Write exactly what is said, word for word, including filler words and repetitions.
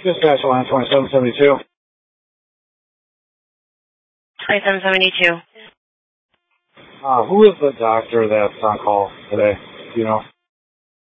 Dispatch line twenty-seven seventy-two. twenty-seven seventy-two. Uh, who is the doctor that's on call today? Do you know?